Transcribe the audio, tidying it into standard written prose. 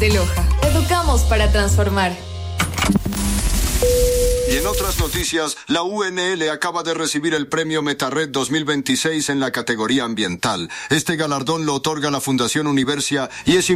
De Loja. Educamos para transformar. Y en otras noticias, la UNL acaba de recibir el premio Metarred 2026 en la categoría ambiental. Este galardón lo otorga la Fundación Universia y es